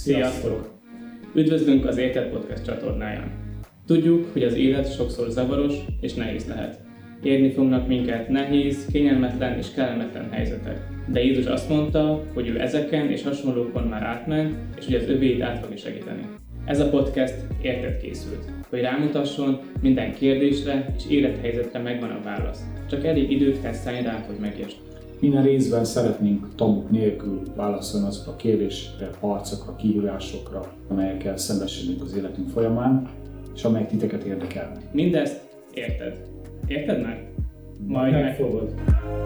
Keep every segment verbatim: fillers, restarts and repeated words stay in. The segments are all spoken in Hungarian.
Sziasztok! Üdvözlünk az Érted Podcast csatornáján. Tudjuk, hogy az élet sokszor zavaros és nehéz lehet. Érni fognak minket nehéz, kényelmetlen és kellemetlen helyzetek. De Jézus azt mondta, hogy ő ezeken és hasonlókon már átment, és hogy az övéit át fogja segíteni. Ez a podcast érted készült, hogy rámutasson, minden kérdésre és élethelyzetre megvan a válasz. Csak elég időt kell szállni rá, hogy megértsd. Minden részben szeretnénk tabuk nélkül válaszolni azokra a kérdésekre, harcokra, kihívásokra, amelyekkel szembesülünk az életünk folyamán, és amelyek titeket érdekelnek. Mindezt érted. Érted már? Majd megfogod.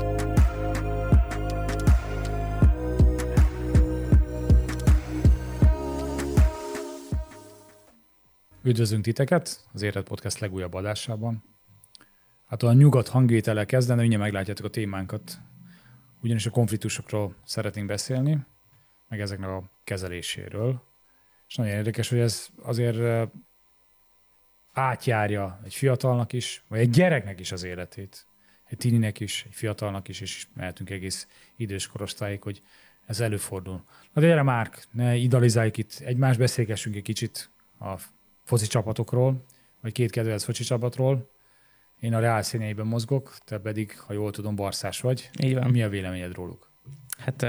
Üdvözlünk titeket az Érted Podcast legújabb adásában. Hát a nyugat hangvétellel kezdene, mindjárt meglátjátok a témánkat. Ugyanis a konfliktusokról szeretnénk beszélni, meg ezeknek a kezeléséről. És nagyon érdekes, hogy ez azért átjárja egy fiatalnak is, vagy egy gyereknek is az életét. Egy tininek is, egy fiatalnak is, és mehetünk egész idős korosztályig, hogy ez előfordul. Na de gyere Márk, ne idealizáljuk itt egymást, beszélgessünk egy kicsit a foci csapatokról, vagy két kedvenc foci csapatról. Én a Reál színeiben mozgok, te pedig, ha jól tudom, barszás vagy. Így van. Mi a véleményed róluk? Hát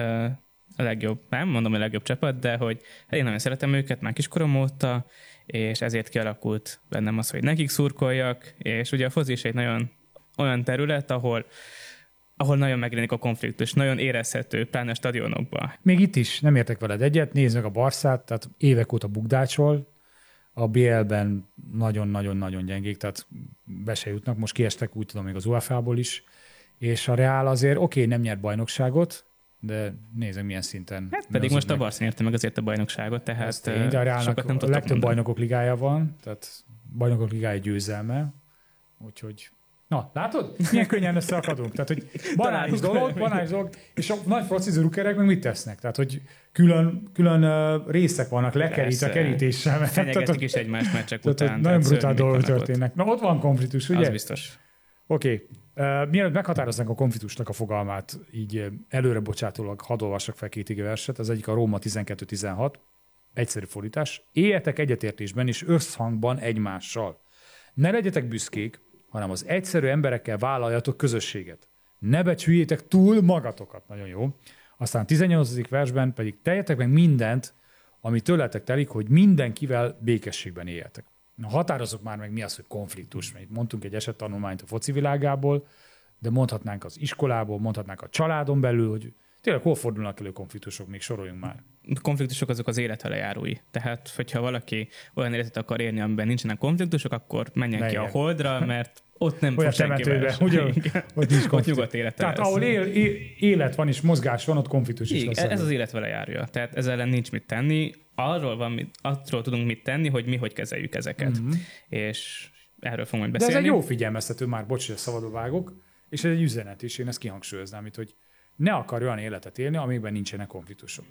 a legjobb, nem mondom, a legjobb csapat, de hogy hát én nagyon szeretem őket már kiskorom óta, és ezért kialakult bennem az, hogy nekik szurkoljak, és ugye a foci is egy nagyon olyan terület, ahol, ahol nagyon megjelenik a konfliktus, nagyon érezhető, pláne a stadionokban. Még itt is nem értek veled egyet, nézd meg a Barszát, tehát évek óta bukdácsol, a bé el-ben nagyon-nagyon-nagyon gyengék, tehát be se jutnak, most kiestek úgy tudom még az u ef á-ból is, és a Reál azért oké, okay, nem nyert bajnokságot, de nézzük milyen szinten. Hát pedig most meg... a Barca nyerte meg azért a bajnokságot, tehát tény, de a Reálnak sokat nem a legtöbb mondani. bajnokok ligája van, tehát bajnokok ligája győzelme, úgyhogy na, látod? Milyen könnyen összeakadunk. Tehát, hogy banális dolog, banális dolog, és a nagy focizó rukerek meg mit tesznek? Tehát, hogy külön, külön uh, részek vannak lekerítve kerítéssel. Fenyegetik is egymás meccsek tehát, után. Nagyon brutál dolgok történnek. Na, ott van konfliktus, ugye? Az biztos. Oké. Okay. Uh, mielőtt meghatároznánk a konfliktusnak a fogalmát, így uh, előre bocsátólag hadd olvassak fel két ige verset. Az egyik a Róma tizenkettő tizenhat. Egyszerű fordítás. Éljetek egyetértésben és összhangban egymással. Ne legyetek büszkék, hanem az egyszerű emberekkel vállaljatok közösséget. Ne becsüljétek túl magatokat. Nagyon jó. Aztán a tizennyolcadik versben pedig teljetek meg mindent, ami tőletek telik, hogy mindenkivel békességben éljetek. Na, határozzuk már meg, mi az, hogy konfliktus. Mert itt mondtunk egy esettanulmányt a foci világából, de mondhatnánk az iskolából, mondhatnánk a családon belül, hogy tényleg hol fordulnak elő konfliktusok, még soroljunk már. A konfliktusok azok az élet velejárói. Tehát, hogyha valaki olyan életet akar élni, amiben nincsenek konfliktusok, akkor menjen Menjen. ki a Holdra, mert ott nem olyan fog senkivel. Ugye, ott nincs ott nyugodt élete Tehát lesz. ahol él, él, élet van és mozgás van, ott konfliktus is Igen, lesz. ez az élet velejárója. Tehát ezzel ellen nincs mit tenni. Arról, van, mit, arról tudunk mit tenni, hogy mi hogy kezeljük ezeket. Mm-hmm. És erről fogunk majd beszélni. De ez egy jó figyelmeztető, már bocs, hogy a szabadba vágok, és ez egy üzenet is, én ezt kihangsúlyoznám, itt, hogy ne akar olyan életet élni, amiben nincsenek konfliktusok.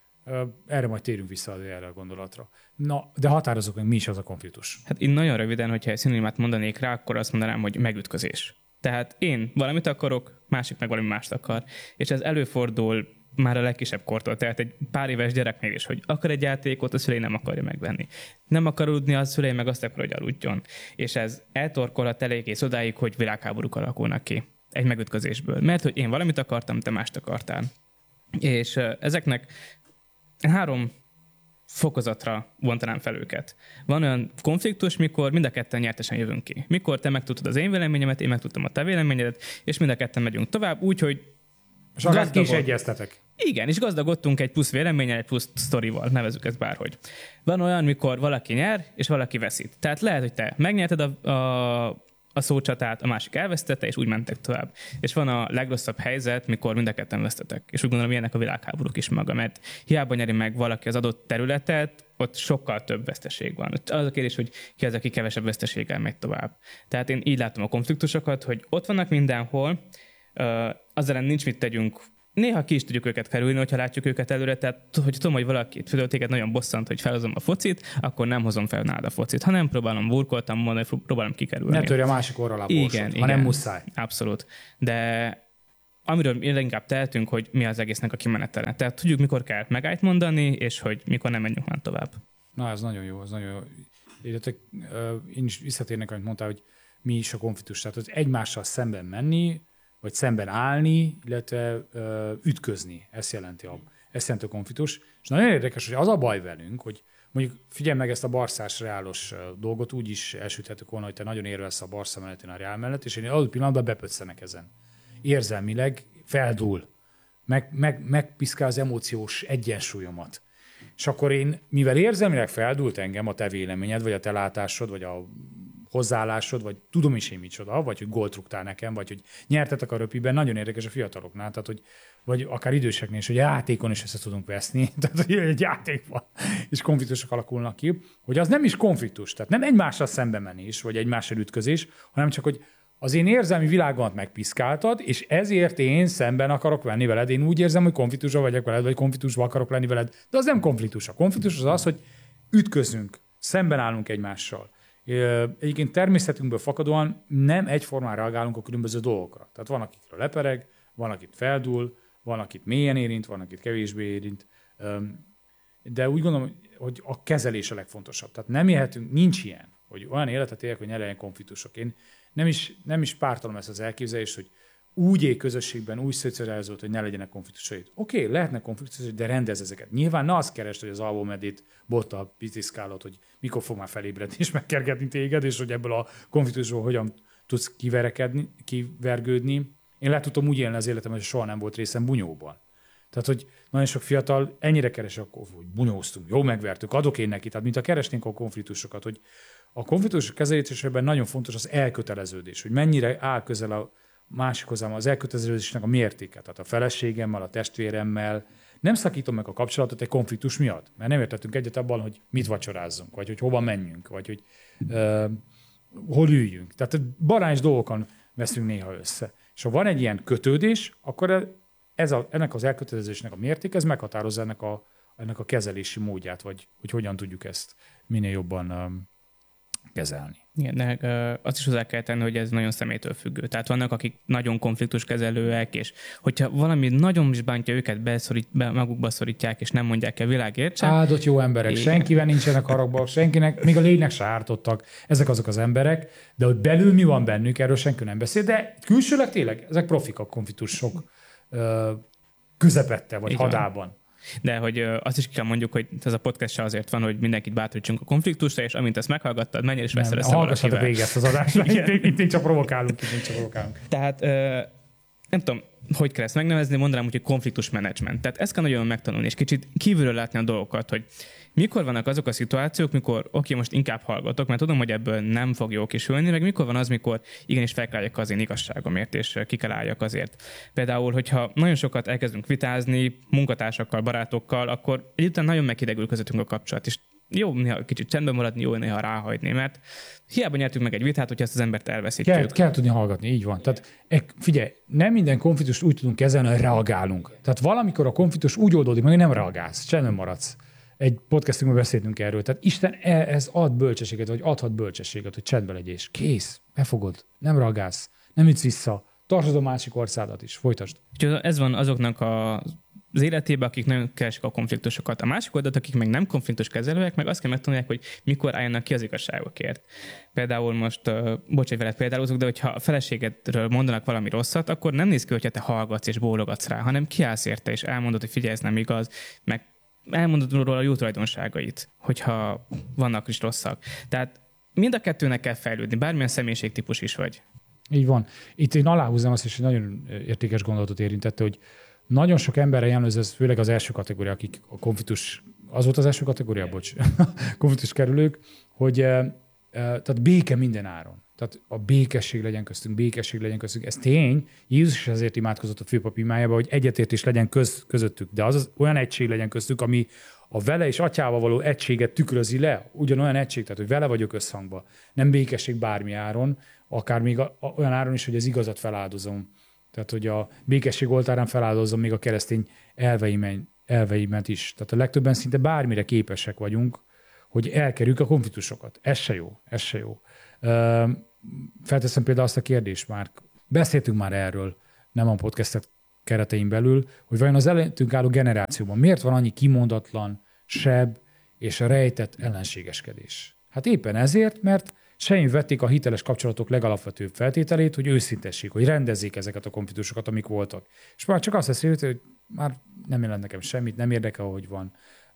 Erre majd térünk vissza erre a gondolatra. Na, de határozzuk meg, mi is az a konfliktus. Hát én nagyon röviden, hogyha egy szinonimát mondanék rá, akkor azt mondanám, hogy megütközés. Tehát én valamit akarok, másik meg valami mást akar. És ez előfordul már a legkisebb kortól, tehát egy pár éves gyereknél is, hogy akar egy játékot, a szülei nem akarja megvenni. Nem akar aludni, a szülei meg azt akar, hogy aludjon. És ez eltorkolhat eléggé odáig, hogy világháborúk alakulnak ki egy megütközésből. Mert hogy én valamit akartam, te mást akartál. És ezeknek három fokozatra bontanám fel őket. Van olyan konfliktus, mikor mind a ketten nyertesen jövünk ki. Mikor te megtudtad az én véleményemet, én megtudtam a te véleményedet, és mind a ketten megyünk tovább, úgyhogy és akár ki is egyeztetek. Igen, és gazdagodtunk egy plusz véleménnyel, egy plusz sztorival, nevezzük ezt bárhogy. Van olyan, mikor valaki nyer, és valaki veszít. Tehát lehet, hogy te megnyerted a, a a szócsatát, a másik elvesztette, és úgy mentek tovább. És van a legrosszabb helyzet, mikor mind a ketten vesztetek. És úgy gondolom, ilyenek a világháborúk is maga, mert hiába nyeri meg valaki az adott területet, ott sokkal több veszteség van. Az a kérdés, hogy ki az, aki kevesebb veszteséggel megy tovább. Tehát én így látom a konfliktusokat, hogy ott vannak mindenhol, azzal nincs mit tegyünk. Néha ki is tudjuk őket kerülni, hogyha látjuk őket előre, tehát hogy tudom, hogy valaki például téged nagyon bosszant, hogy felhozom a focit, akkor nem hozom fel nálad a focit. Ha nem próbálom burkoltam mondani, próbálom kikerülni. Ne törj a másik orral a borsot, ha nem muszáj. Abszolút. De amiről inkább tehetünk, hogy mi az egésznek a kimenetele. Tehát tudjuk, mikor kell megállt mondani, és hogy mikor nem menjünk már tovább. Na, ez nagyon jó, ez nagyon jó. Illetve, én is visszatérnek, amit mondtál, hogy mi is a konfliktus. Tehát, hogy egymással szemben menni, vagy szemben állni, illetve ütközni. Ezt jelenti a, ezt jelenti a konfliktus. És nagyon érdekes, hogy az a baj velünk, hogy mondjuk figyelj meg ezt a barszás reálos dolgot, úgy is elsüthetük volna, hogy te nagyon érvelsz a Barsza mellettén a Reál mellett, és én adott pillanatban bepösszenek ezen. Érzelmileg feldúl, meg, meg, megpiszkál az emóciós egyensúlyomat. És akkor én, mivel érzelmileg feldúlt engem a te véleményed, vagy a te látásod, vagy a hozzáállásod, vagy tudom is én micsoda, vagy hogy gólt rúgtál nekem, vagy hogy nyertetek a röpiben, nagyon érdekes a fiataloknál, tehát, hogy, vagy akár időseknél is, hogy játékon is össze tudunk veszni, tehát hogy egy játékban és konfliktusok alakulnak ki, hogy az nem is konfliktus, tehát nem egymással szembe menés, vagy egymással ütközés, hanem csak, hogy az én érzelmi világomat megpiszkáltad, és ezért én szemben akarok venni veled. Én úgy érzem, hogy konfliktusban vagyok veled, vagy konfliktusban akarok lenni veled, de az nem konfliktus. A konfliktus az az, hogy ütközünk, szemben állunk egymással. Egyébként természetünkből fakadóan nem egyformán reagálunk a különböző dolgokra. Tehát van, akikről lepereg, van, akit feldúl, van, akit mélyen érint, van, akit kevésbé érint. De úgy gondolom, hogy a kezelés a legfontosabb. Tehát nem élhetünk, nincs ilyen, hogy olyan életet élek, hogy ne legyen konfliktusok. Én nem is, nem is pártolom ezt az elképzelést, hogy úgy él közösségben, úgy szocializált, hogy ne legyenek konfliktusai. Oké, okay, lehetnek konfliktusai, de rendez ezeket. Nyilván ne azt keresd, hogy az alvómedét bottal pitiszkálod, hogy mikor fog már felébredni és megkergetni téged, és hogy ebből a konfliktusból hogyan tudsz kiverekedni, kivergődni. Én le tudtam úgy élni az életemben, hogy soha nem volt részem bunyóban. Tehát, hogy nagyon sok fiatal ennyire keres, akkor, hogy bunyóztunk, jó megvertük, adok én neki. Tehát, mint a keresnénk a konfliktusokat, hogy a konfliktusok kezelésében nagyon fontos az elköteleződés, hogy mennyire áll közel a másik hozzám az elköteleződésnek a mértéke. Tehát a feleségemmel, a testvéremmel. Nem szakítom meg a kapcsolatot egy konfliktus miatt, mert nem értettünk egyet abban, hogy mit vacsorázzunk, vagy hogy hova menjünk, vagy hogy uh, hol üljünk. Tehát baráns dolgokon veszünk néha össze. És ha van egy ilyen kötődés, akkor ez a, ennek az elkötelezésnek a mértéke, ez meghatározza ennek a, ennek a kezelési módját, vagy hogy hogyan tudjuk ezt minél jobban um, kezelni. Igen, de azt is hozzá kell tenni, hogy ez nagyon személytől függő. Tehát vannak, akik nagyon konfliktuskezelőek, és hogyha valami nagyon is bántja őket, beszorít, be, magukba szorítják, és nem mondják el világért sem. Áldott jó emberek, igen. Senkivel nincsenek haragban, senkinek, még a lénynek se ártottak. Ezek azok az emberek, de hogy belül mi van bennük, erről senki nem beszél, de külsőleg tényleg ezek profik a konfliktusok közepette, vagy igen. Hadában. De hogy azt is kell mondjuk, hogy ez a podcast se azért van, hogy mindenkit bátorítsunk a konfliktusra, és amint ezt meghallgattad, menjél és veszel össze valakivel. Hallgassatok végig ezt az adást, itt, itt csak provokálunk, itt csak provokálunk. Tehát nem tudom, hogy kell ezt megnevezni, mondanám úgy, hogy konfliktus menedzsment. Tehát ezt kell nagyon megtanulni, és kicsit kívülről látni a dolgokat, hogy mikor vannak azok a szituációk, mikor oké, most inkább hallgatok, mert tudom, hogy ebből nem fog jó kisülni, meg mikor van az, mikor igenis fel kell álljak az én igazságomért, és ki kell álljak azért. Például, hogyha nagyon sokat elkezdünk vitázni munkatársakkal, barátokkal, akkor egyébként nagyon meghidegül közöttünk a kapcsolat, és jó néha kicsit csendben maradni, jó néha ráhagyni, mert hiába nyertünk meg egy vitát, hogyha ezt az embert elveszítjük. Kell, kell tudni hallgatni, így van. Tehát figyelj, nem minden konfliktust úgy tudunk kezelni, hogy reagálunk. Tehát valamikor a konfliktus úgy oldódik meg, hogy nem reagálsz, csendben maradsz. Egy podcastünkben beszéltünk erről. Tehát Isten ez ad bölcsességet, vagy adhat bölcsességet, hogy csendben legyél. Kész, befogod, nem reagálsz, nem ütsz vissza, tartsd a másik orszádat is, folytasd. Úgyhogy ez van azoknak a az életében, akik nagyon keresik a konfliktusokat. A másik oldalt, akik meg nem konfliktus kezelőek, meg azt kell megtanulják, hogy mikor álljanak ki az igazságokért. Például most, uh, bocs, hogy veled példálozok, de hogyha a feleségedről mondanak valami rosszat, akkor nem néz ki, hogyha te hallgatsz és bólogatsz rá, hanem kiállsz érte, és elmondod, hogy figyelj, ez nem igaz, meg elmondod róla a jó tulajdonságait, hogyha vannak is rosszak. Tehát mind a kettőnek kell fejlődni, bármilyen személyiségtípus is vagy. Így van. Itt én aláhúznám azt is, hogy nagyon értékes gondolatot érintette, hogy nagyon sok emberre jellemző, ez főleg az első kategória, akik a konfliktus, az volt az első kategória, bocs, konfliktus kerülők, hogy e, tehát béke minden áron. Tehát a békesség legyen köztünk, békesség legyen köztünk. Ez tény, Jézus is ezért imádkozott a főpap imájában, hogy egyetértés legyen köz, közöttük, de az, az olyan egység legyen köztük, ami a vele és atyával való egységet tükrözi le, ugyanolyan egység, tehát hogy vele vagyok összhangban. Nem békesség bármi áron, akár még a, a, olyan áron is, hogy az igazat feláldozom. Tehát, hogy a békesség oltárán feláldozom még a keresztény elveimet, elveimet is. Tehát a legtöbben szinte bármire képesek vagyunk, hogy elkerüljük a konfliktusokat. Ez se jó, ez se jó. Felteszem például azt a kérdést már, beszéltünk már erről, nem a podcastek keretein belül, hogy vajon az előttünk álló generációban miért van annyi kimondatlan, seb és a rejtett ellenségeskedés. Hát éppen ezért, mert sején vették a hiteles kapcsolatok legalapvetőbb feltételét, hogy őszintessék, hogy rendezzék ezeket a konfliktusokat, amik voltak. És már csak azt veszi, hogy már nem jelent nekem semmit, nem érdekel, hogy van.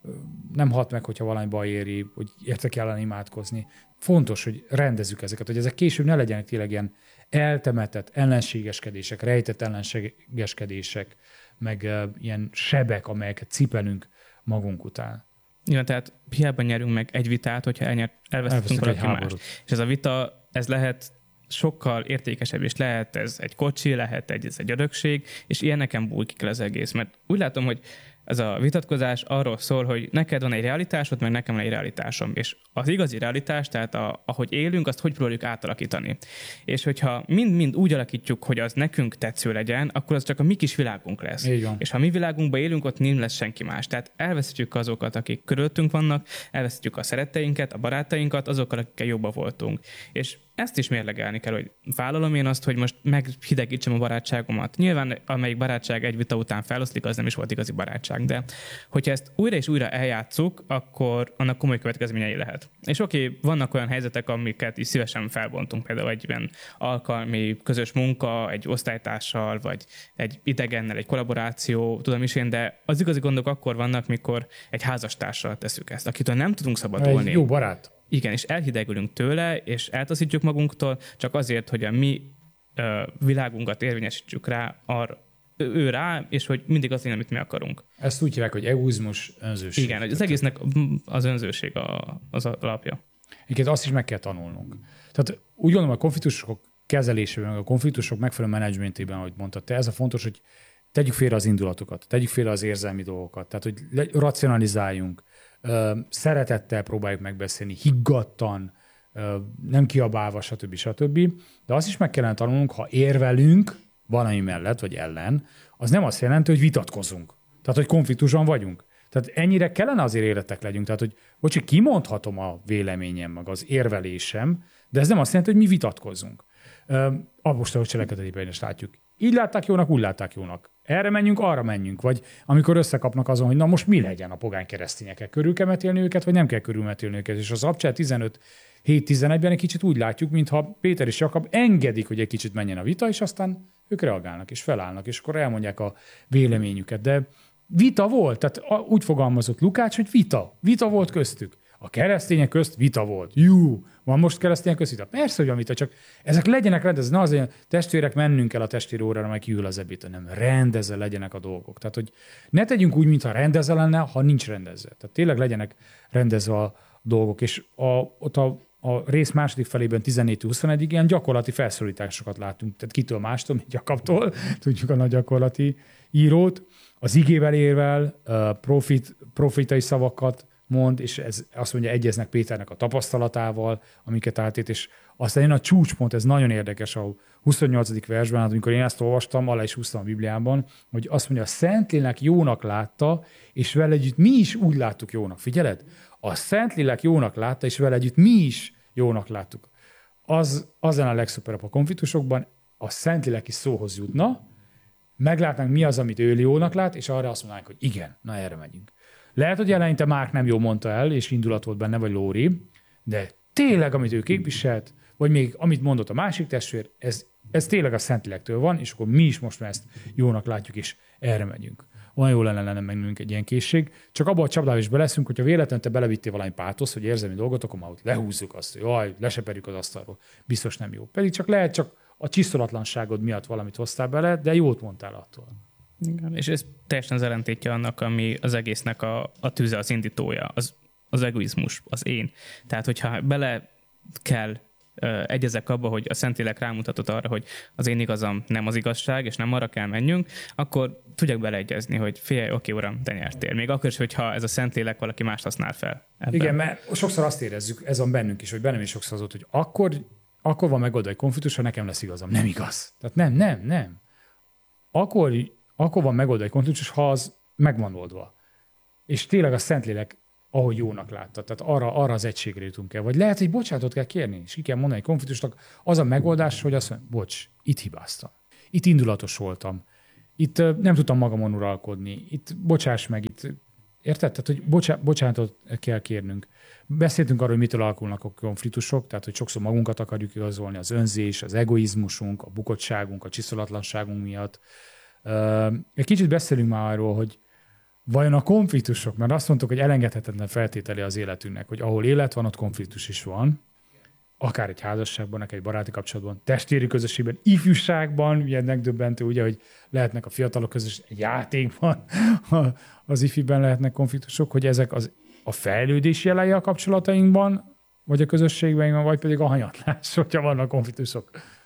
Nem hat meg, hogyha valami baj éri, hogy értek ellen imádkozni. Fontos, hogy rendezzük ezeket, hogy ezek később ne legyenek tényleg ilyen eltemetett ellenségeskedések, rejtett ellenségeskedések, meg uh, ilyen sebek, amelyeket cipelünk magunk után. Igen, tehát hiába nyerünk meg egy vitát, hogyha elnyert, elvesztettünk valaki más. És ez a vita, ez lehet sokkal értékesebb, és lehet ez egy kocsi, lehet egy, ez egy örökség, és ilyen nekem bújkik el az egész. Mert úgy látom, hogy ez a vitatkozás arról szól, hogy neked van egy realitásod, meg nekem van egy realitásom. És az igazi realitás, tehát a, ahogy élünk, azt hogy próbáljuk átalakítani. És hogyha mind-mind úgy alakítjuk, hogy az nekünk tetsző legyen, akkor az csak a mi kis világunk lesz. És ha mi világunkban élünk, ott nem lesz senki más. Tehát elveszítjük azokat, akik körülöttünk vannak, elveszítjük a szeretteinket, a barátainkat, azokkal, akikkel jobban voltunk. És ezt is mérlegelni kell, hogy vállalom én azt, hogy most meghidegítsem a barátságomat. Nyilván, amelyik barátság egy vita után feloszlik, az nem is volt igazi barátság, de hogyha ezt újra és újra eljátszuk, akkor annak komoly következményei lehet. És oké, okay, vannak olyan helyzetek, amiket is szívesen felbontunk, például egy ilyen alkalmi közös munka, egy osztálytársal, vagy egy idegennel, egy kollaboráció, tudom is én, de az igazi gondok akkor vannak, mikor egy házastársal tesszük ezt, akitől nem tudunk szabadulni. Egy jó barát. Igen, és elhidegülünk tőle, és eltaszítjuk magunktól, csak azért, hogy a mi ö, világunkat érvényesítsük rá, arra, ő rá, és hogy mindig az, amit mi akarunk. Ezt úgy hívják, hogy egoizmus, önzőség. Igen, az egésznek az önzőség a, az alapja. Igen, azt is meg kell tanulnunk. Tehát úgy gondolom, a konfliktusok kezelésében, a konfliktusok megfelelő menedzsmentében, ahogy mondtad te, ez a fontos, hogy tegyük félre az indulatokat, tegyük félre az érzelmi dolgokat, tehát hogy racionalizáljunk, szeretettel próbáljuk megbeszélni, higgadtan, nem kiabálva, stb. stb. De azt is meg kellene tanulnunk, ha érvelünk valami mellett, vagy ellen, az nem azt jelenti, hogy vitatkozunk. Tehát, hogy konfliktusban vagyunk. Tehát ennyire kellene azért éretek legyünk. Tehát, hogy bocsi, kimondhatom a véleményem, meg az érvelésem, de ez nem azt jelenti, hogy mi vitatkozzunk. A mostani cselekedetében is látjuk. Így látták jónak, úgy látták jónak. Erre menjünk, arra menjünk. Vagy amikor összekapnak azon, hogy na most mi legyen a pogány keresztényekkel. Körül kell metélni őket, vagy nem kell körülmetélni őket. És az Abcsel tizenöt hét tizenegyben egy kicsit úgy látjuk, mintha Péter és Jakab engedik, hogy egy kicsit menjen a vita, és aztán ők reagálnak, és felállnak, és akkor elmondják a véleményüket. De vita volt, tehát úgy fogalmazott Lukács, hogy vita. Vita volt köztük. A keresztények közt vita volt. Jú, van most keresztények közt vita? Persze, hogy van vita, csak ezek legyenek rendezve. Ne azért testvérek, mennünk el a testvérőórára, meg kiül az ebéd, nem rendezve legyenek a dolgok. Tehát, hogy ne tegyünk úgy, mintha rendezve lenne, ha nincs rendezve. Tehát tényleg legyenek rendezve a dolgok. És a, ott a, a rész második felében tizennégytől huszonegyig ilyen gyakorlati felszólításokat látunk. Tehát kitől mástól, mint Jakabtól, tudjuk a nagy gyakorlati írót. Az igével érvel, profit, profitai szavakat mond, és ez azt mondja, egyeznek Péternek a tapasztalatával, amiket átét, és aztán jön a csúcspont, ez nagyon érdekes a huszonnyolcadik versben, hát amikor én ezt olvastam, alá is húztam a Bibliában, hogy azt mondja, a Szentlélek jónak látta, és vele együtt mi is úgy láttuk jónak. Figyeled? A Szentlélek jónak látta, és vele együtt mi is jónak láttuk. Az, az lenne a legszuperabb a konfliktusokban, a Szentlélek is szóhoz jutna, meglátnánk, mi az, amit ő jónak lát, és arra azt mondanánk, hogy igen, na erre megyünk. Lehet, hogy eleinte Márk nem jól mondta el, és indulat volt benne, vagy Lóri, de tényleg, amit ő képviselt, vagy még amit mondott a másik testvér, ez, ez tényleg a Szentlélektől van, és akkor mi is most már ezt jónak látjuk, és erre megyünk. Olyan jó lenne lenne mennünk egy ilyen készség. Csak abban a csapdába is beleszünk, hogyha véletlenül te belevittél valami pátosz, vagy érzelmi dolgot, akkor már ott lehúzzuk azt, hogy jaj, leseperjük az asztalról. Biztos nem jó. Pedig csak lehet, csak a csiszolatlanságod miatt valamit hoztál bele, de jót mondtál attól. Igen, és ez teljesen az ellentétje annak, ami az egésznek a, a tűze, az indítója, az, az egoizmus, az én. Tehát, hogyha bele kell uh, egyezek abba, hogy a Szentlélek rámutatott arra, hogy az én igazam nem az igazság, és nem arra kell menjünk, akkor tudjak beleegyezni, hogy figyelj, oké, uram, te nyertél. Még akkor is, hogyha ez a Szentlélek valaki mást használ fel. Ebben. Igen, mert sokszor azt érezzük, ez van bennünk is, hogy bennem is sokszor az ott, hogy akkor, akkor van megoldva egy konfliktus, ha nekem lesz igazam. Nem igaz. Tehát nem, nem, nem. Akkor akkor van megoldva egy konfliktus, ha az meg van oldva. És tényleg a Szentlélek, ahogy jónak látta. Tehát arra, arra az egységre jutunk el. Vagy lehet, hogy bocsánatot kell kérni, és ki kell mondani egy konfliktusnak, az a megoldás, hogy azt mondja, bocs, itt hibáztam. Itt indulatos voltam. Itt nem tudtam magamon uralkodni. Itt bocsáss meg, itt érted? Tehát, hogy bocsá, bocsánatot kell kérnünk. Beszéltünk arról, hogy mitől alakulnak a konfliktusok, tehát, hogy sokszor magunkat akarjuk igazolni, az önzés, az egoizmusunk, a bukottságunk, a csiszolatlanságunk miatt. Egy kicsit beszélünk már arról, hogy vajon a konfliktusok, mert azt mondtuk, hogy elengedhetetlen feltétele az életünknek, hogy ahol élet van, ott konfliktus is van, akár egy házasságban, akár egy baráti kapcsolatban, testvéri közösségben, ifjúságban, ilyen megdöbbentő, ugye, hogy lehetnek a fiatalok közös egy játékban, az ifiben lehetnek konfliktusok, hogy ezek az, a fejlődés jelei a kapcsolatainkban, vagy a közösségben, vagy pedig a hanyatlás, hogyha vannak konfliktusok.